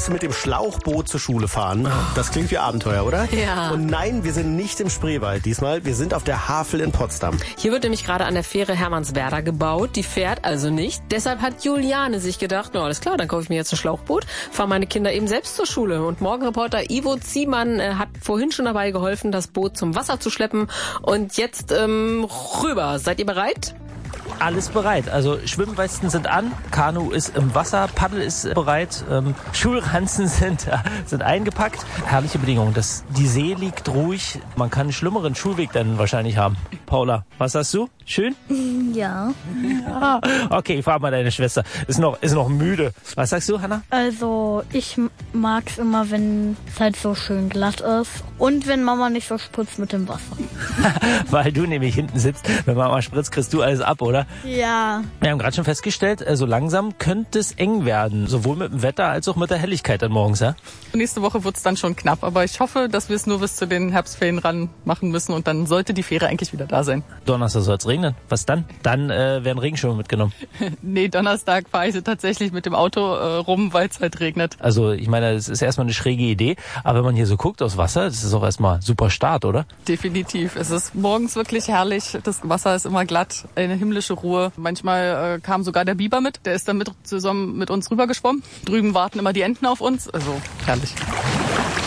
musst du mit dem Schlauchboot zur Schule fahren. Das klingt wie Abenteuer, oder? Ja. Und nein, wir sind nicht im Spreewald diesmal. Wir sind auf der Havel in Potsdam. Hier wird nämlich gerade an der Fähre Hermannswerder gebaut. Die fährt also nicht. Deshalb hat Juliane sich gedacht, na alles klar, dann kaufe ich mir jetzt ein Schlauchboot, fahre meine Kinder eben selbst zur Schule. Und Morgenreporter Ivo Ziemann hat vorhin schon dabei geholfen, das Boot zum Wasser zu schleppen. Und jetzt rüber. Seid ihr bereit? Alles bereit. Also Schwimmwesten sind an, Kanu ist im Wasser, Paddel ist bereit, Schulranzen sind eingepackt. Herrliche Bedingungen. Die See liegt ruhig. Man kann einen schlimmeren Schulweg dann wahrscheinlich haben. Paula, was sagst du? Schön? Ja. Ja. Okay, ich frage mal deine Schwester. Ist noch müde. Was sagst du, Hanna? Also ich mag's immer, wenn es halt so schön glatt ist und wenn Mama nicht so spritzt mit dem Wasser. Weil du nämlich hinten sitzt. Wenn Mama spritzt, kriegst du alles ab, oder? Ja. Wir haben gerade schon festgestellt, so langsam könnte es eng werden. Sowohl mit dem Wetter als auch mit der Helligkeit dann morgens, ja? Nächste Woche wird's dann schon knapp, aber ich hoffe, dass wir es nur bis zu den Herbstferien ran machen müssen und dann sollte die Fähre eigentlich wieder da sein. Donnerstag soll es regnen. Was dann? Dann werden Regenschirme mitgenommen. Nee, Donnerstag fahre ich tatsächlich mit dem Auto rum, weil es halt regnet. Also ich meine, das ist erstmal eine schräge Idee, aber wenn man hier so guckt aufs Wasser, das ist auch erstmal super Start, oder? Definitiv. Es ist morgens wirklich herrlich. Das Wasser ist immer glatt, eine himmlische Ruhe. Manchmal kam sogar der Biber mit. Der ist dann zusammen mit uns rübergeschwommen. Drüben warten immer die Enten auf uns. Also herrlich.